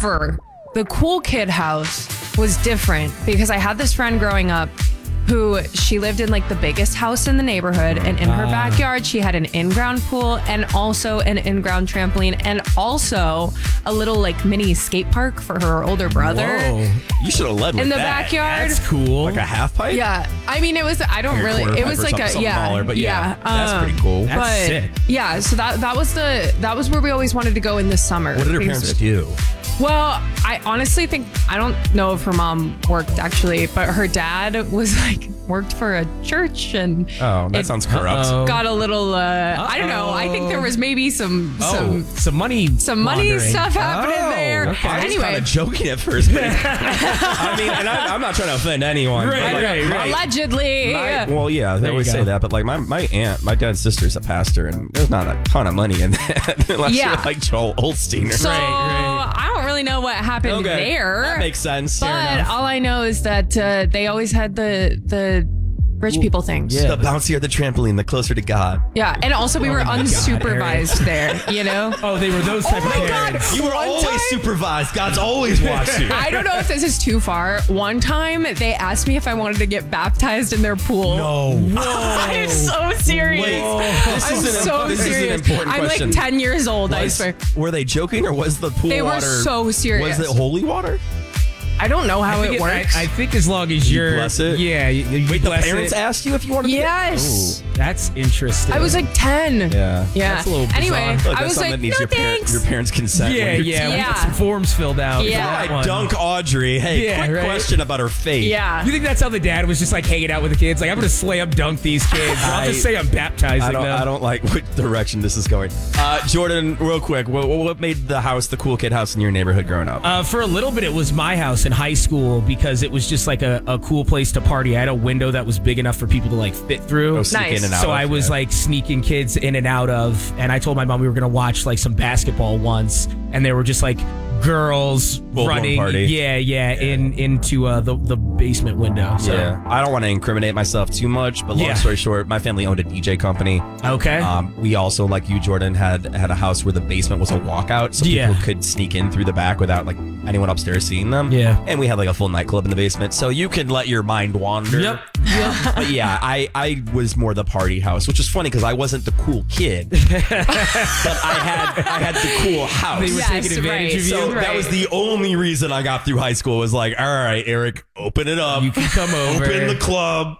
However, the cool kid house was different because I had this friend growing up who she lived in like the biggest house in the neighborhood, and in her backyard she had an in-ground pool and also an in-ground trampoline and also a little like mini skate park for her older brother. Whoa. You should have led with in the that. backyard. That's cool. Like a half pipe? Yeah, I mean, it was. I don't really. It was like something a smaller, but that's pretty cool. That's but sick. yeah, so that was where we always wanted to go in the summer. What did her parents do? Well, I honestly think, I don't know if her mom worked actually, but her dad was like, worked for a church and Oh, that sounds corrupt. got a little, I don't know. I think there was maybe some money money stuff happening Oh, there. okay. I was Anyway, kind of joking at first. But I mean, and I'm not trying to offend anyone. Right, but like, right. allegedly. Well, yeah, they There you always go. say that, but like my aunt, my dad's sister's a pastor, and there's not a ton of money in that unless Yeah. you're like Joel Olstein. So Right. I don't really know what happened there. That makes sense. But all I know is that they always had the rich people things. The bouncier the trampoline, the closer to God. Yeah, and also we were my God, unsupervised there, you know? Oh, they were those type of parents. You were One always time- supervised. God's always watched you. I don't know if this is too far. One time they asked me if I wanted to get baptized in their pool. No. I'm so serious. This I'm is so this serious. is an important I'm question. like 10 years old, I swear. Were they joking or was the pool They were water? so serious. Was it holy water? I don't know how it works. I think as long as you're bless it? Yeah, you Wait, the bless parents it. asked you if you wanted to Yes. That's interesting. I was like 10. Yeah. Yeah. That's a little bizarre. Anyway, Look, I that's was something like, that needs no thanks. your parents' consent. yeah, when you're yeah. We Yeah. got some forms filled out. Yeah. for that I one. dunk Audrey. Hey, Yeah, quick right. question about her fate. Yeah. You think that's how the dad was just like hanging out with the kids? Like, I'm going to slam dunk these kids. I'll just say I'm baptizing them. I don't like which direction this is going. Jordan, real quick, what made the house the cool kid house in your neighborhood growing up? For a little bit, it was my house in high school because it was just like a cool place to party. I had a window that was big enough for people to like fit through. Sneak Nice. in and out So of, I was yeah. like sneaking kids in and out of, and I told my mom we were going to watch like some basketball once, and they were just like girls Full-blown running, party. into the basement window. So. Yeah, I don't want to incriminate myself too much, but long Yeah. story short, my family owned a DJ company. Okay. We also, like you, Jordan, had a house where the basement was a walkout, so Yeah. people could sneak in through the back without like anyone upstairs seeing them. Yeah. and we had like a full nightclub in the basement, so you could let your mind wander. Yep. But yeah, I was more the party house, which is funny because I wasn't the cool kid, but I had the cool house. They were Yes, taking advantage right. of you. So that Right. was the only reason I got through high school. Was like, all right, Eric, open it up. You can come over. Open the club.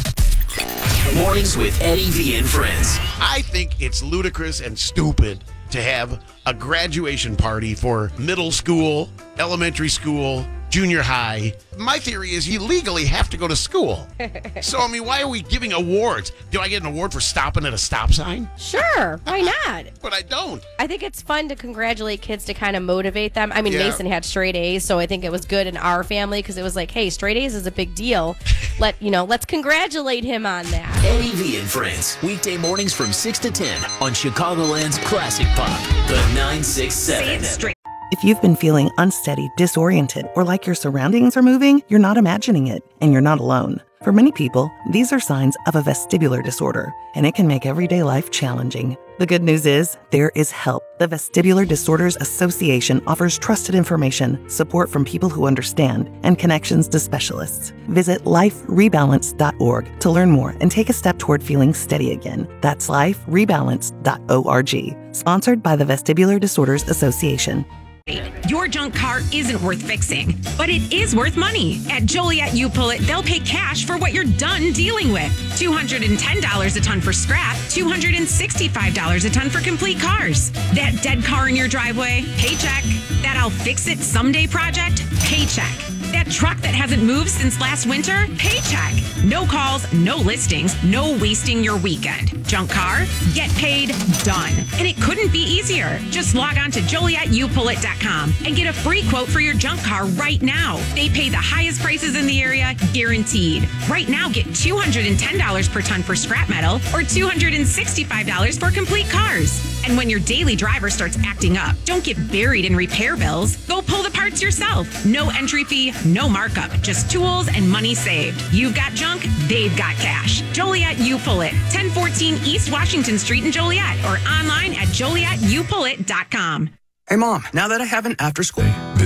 Mornings with Eddie V and friends. I think it's ludicrous and stupid to have a graduation party for middle school, elementary school, junior high. My theory is you legally have to go to school. So, I mean, why are we giving awards? Do I get an award for stopping at a stop sign? Sure, why not? But I don't. I think it's fun to congratulate kids to kind of motivate them. I mean, Yeah. Mason had straight A's, so I think it was good in our family because it was like, hey, straight A's is a big deal. Let's congratulate him on that. Eddie V and friends. Weekday mornings from 6 to 10 on Chicagoland's Classic Pop, the 967. If you've been feeling unsteady, disoriented, or like your surroundings are moving, you're not imagining it, and you're not alone. For many people, these are signs of a vestibular disorder, and it can make everyday life challenging. The good news is, there is help. The Vestibular Disorders Association offers trusted information, support from people who understand, and connections to specialists. Visit liferebalance.org to learn more and take a step toward feeling steady again. That's liferebalance.org. Sponsored by the Vestibular Disorders Association. Your junk car isn't worth fixing, but it is worth money. At Joliet U-Pull-It, they'll pay cash for what you're done dealing with. $210 a ton for scrap, $265 a ton for complete cars. That dead car in your driveway, paycheck. That I'll fix it someday project, paycheck. That truck that hasn't moved since last winter, paycheck. No calls, no listings, no wasting your weekend. Junk car, get paid, done. And it couldn't be easier. Just log on to JolietUPullIt.com and get a free quote for your junk car right now. They pay the highest prices in the area, guaranteed. Right now, get $210 per ton for scrap metal or $265 for complete cars. And when your daily driver starts acting up, don't get buried in repair bills. Go pull the parts yourself. No entry fee, no markup, just tools and money saved. You've got junk, they've got cash. Joliet U-Pull-It, 1014 East Washington Street in Joliet or online at JolietUPullIt.com. Hey, Mom, now that I have an after-school...